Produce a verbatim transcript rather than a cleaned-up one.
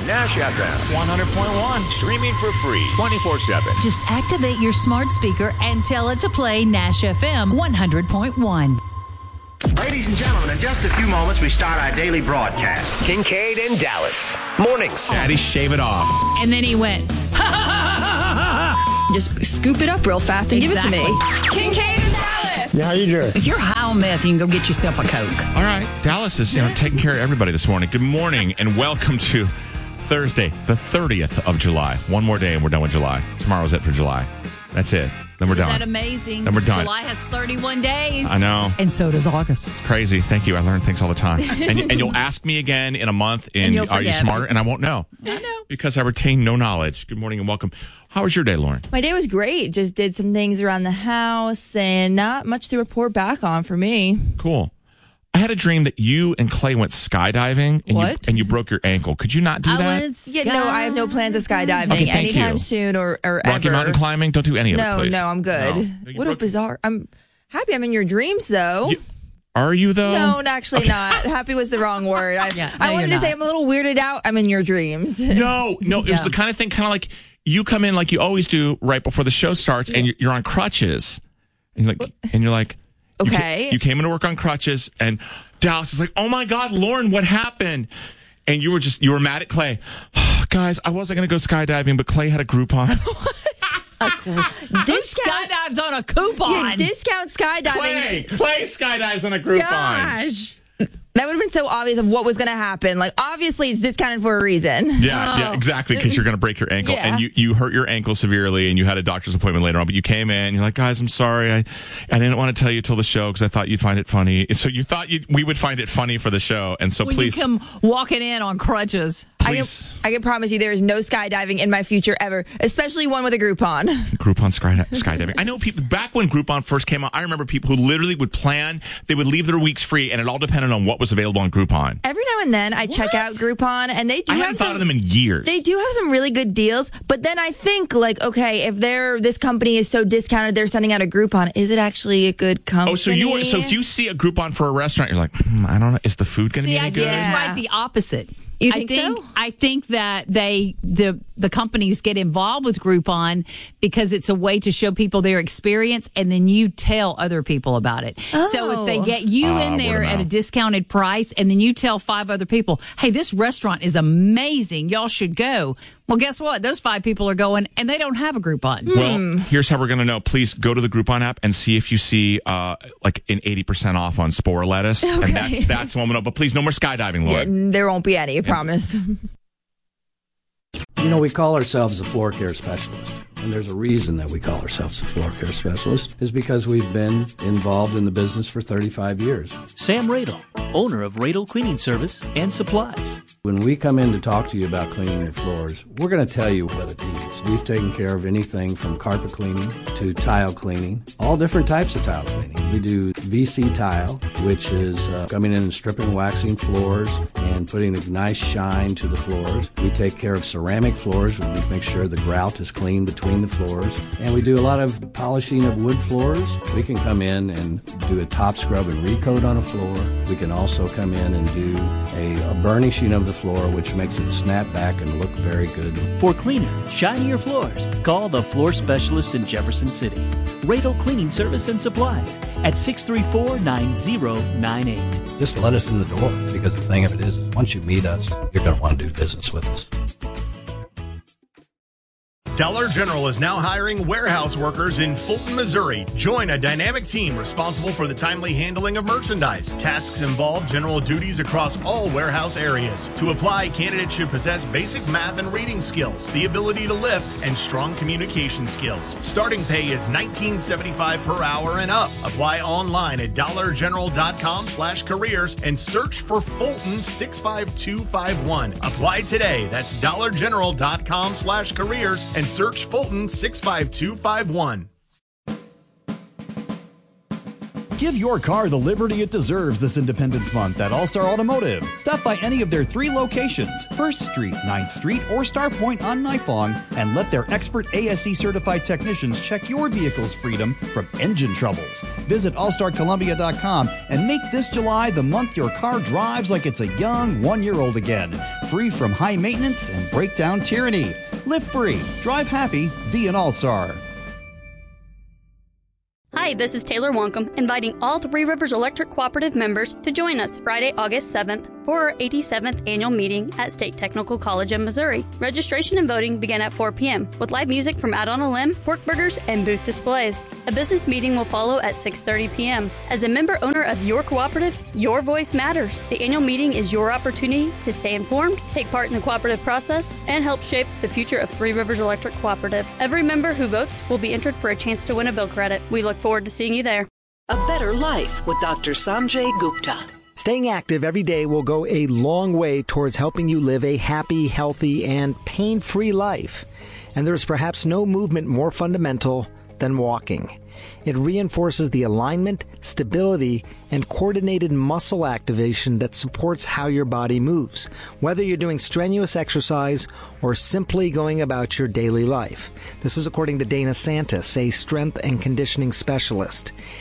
Nash F M one hundred point one. Streaming for free twenty-four seven. Just activate your smart speaker and tell it to play Nash F M one hundred point one. Ladies and gentlemen, in just a few moments, we start our daily broadcast. Kincaid and Dallas. Mornings. Daddy, shave it off. And then he went, just scoop it up real fast and exactly. give it to me. Kincaid and Dallas. Yeah, how you doing? If you're high on meth, you can go get yourself a Coke. All right. Dallas is, you know, taking care of everybody this morning. Good morning and welcome to Thursday, the thirtieth of July. One more day and we're done with July. Tomorrow's it for July. That's it. Then we're Isn't done. that amazing? Then we're done. July has thirty-one days. I know. And so does August. Crazy. Thank you. I learn things all the time. And, and you'll ask me again in a month in Are You Smarter? And I won't know. I know. Because I retain no knowledge. Good morning and welcome. How was your day, Lauren? My day was great. Just did some things around the house and not much to report back on for me. Cool. I had a dream that you and Clay went skydiving and, What? You, and you broke your ankle. Could you not do I that? went Yeah, no, I have no plans of skydiving Okay, thank anytime you. soon or, or Rocky ever. Mountain climbing? Don't do any of it, No, please. no, I'm good. No. You What a broke- bizarre. I'm happy I'm in your dreams, though. You- Are you, though? No, actually not. Happy was the wrong word. I, Yeah, no, I wanted you're to say not. I'm a little weirded out. I'm in your dreams. No, no. It was Yeah. the kind of thing, kind of like you come in like you always do right before the show starts, and you're, you're on crutches, and you're like, and you're like, you ca- Okay. You, came into work on crutches, and Dallas is like, "Oh my God, Lauren, what happened?" And you were just you were mad at Clay. Guys, I wasn't going to go skydiving, but Clay had a Groupon. Who Discount, skydives on a coupon? yeah, discount skydiving. Clay, Clay skydives on a Groupon. Gosh. That would have been so obvious of what was going to happen. Like, obviously, it's discounted for a reason. Yeah, yeah, exactly, because you're going to break your ankle. Yeah. And you, you hurt your ankle severely, and you had a doctor's appointment later on, but you came in, you're like, guys, I'm sorry. I, I didn't want to tell you till the show because I thought you'd find it funny. So you thought you we would find it funny for the show, and so When please, you come walking in on crutches. I can, please, I can promise you there is no skydiving in my future ever, especially one with a Groupon. Groupon sky, skydiving. I know people, back when Groupon first came out, I remember people who literally would plan, they would leave their weeks free, and it all depended on what was available on Groupon. Every now and then I check out Groupon, and they do I have haven't some. thought of them in years. They do have some really good deals, but then I think, like, okay, if they're this company is so discounted, they're sending out a Groupon. Is it actually a good company? Oh, so you so if you see a Groupon for a restaurant, you're like, hmm, I don't know, is the food going to See, be I any think good? it's Yeah. right the opposite. You think I think so? I think that they the the companies get involved with Groupon because it's a way to show people their experience, and then you tell other people about it. So if they Oh. get you Ah, in there word of at a mouth. discounted price, and then you tell five other people, "Hey, this restaurant is amazing. Y'all should go." Well, guess what? Those five people are going, and they don't have a Groupon. Well, here's how we're going to know. Please go to the Groupon app and see if you see uh, like an eighty percent off on spore lettuce. Okay. And that's that's when we'll know. But please, no more skydiving, Yeah, Lauren. there won't be any, I promise. You know, we call ourselves a floor care specialist. And there's a reason that we call ourselves a floor care specialist, is because we've been involved in the business for thirty-five years. Sam Radel, owner of Radel Cleaning Service and Supplies. When we come in to talk to you about cleaning your floors, we're going to tell you what it needs. We've taken care of anything from carpet cleaning to tile cleaning, all different types of tile cleaning. We do V C tile, which is uh, coming in and stripping, waxing floors and putting a nice shine to the floors. We take care of ceramic floors. We make sure the grout is clean between the floors. And we do a lot of polishing of wood floors. We can come in and do a top scrub and recoat on a floor. We can also come in and do a, a burnishing of the floor, which makes it snap back and look very good. For cleaner, shinier floors, call the floor specialist in Jefferson City. Radel Cleaning Service and Supplies at six three four, nine zero nine eight. Just let us in the door, because the thing of it is, is once you meet us, you're going to want to do business with us. Dollar General is now hiring warehouse workers in Fulton, Missouri. Join a dynamic team responsible for the timely handling of merchandise. Tasks involve general duties across all warehouse areas. To apply, candidates should possess basic math and reading skills, the ability to lift, and strong communication skills. Starting pay is nineteen seventy-five per hour and up. Apply online at dollar general dot com slash careers and search for Fulton six five two five one. Apply today. That's dollar general dot com slash careers and search Fulton six five two five one. Give your car the liberty it deserves this Independence Month at All-Star Automotive. Stop by any of their three locations, first Street, ninth Street, or Star Point on Knife Long, and let their expert A S E certified technicians check your vehicle's freedom from engine troubles. Visit all star columbia dot com and make this July the month your car drives like it's a young one-year-old again. free from high maintenance and breakdown tyranny. Live free, drive happy, be an all-star. Hi, this is Taylor Wonkum, inviting all Three Rivers Electric Cooperative members to join us Friday, August seventh for our eighty-seventh annual meeting at State Technical College in Missouri. Registration and voting begin at four p.m. with live music from Out on a Limb, pork burgers, and booth displays. A business meeting will follow at six thirty p.m. As a member owner of your cooperative, your voice matters. The annual meeting is your opportunity to stay informed, take part in the cooperative process, and help shape the future of Three Rivers Electric Cooperative. Every member who votes will be entered for a chance to win a bill credit. We look forward to seeing you there. A better life with Doctor Sanjay Gupta. Staying active every day will go a long way towards helping you live a happy, healthy, and pain-free life. And there's perhaps no movement more fundamental than walking. It reinforces the alignment, stability, and coordinated muscle activation that supports how your body moves, whether you're doing strenuous exercise or simply going about your daily life. This is according to Dana Santis, a strength and conditioning specialist.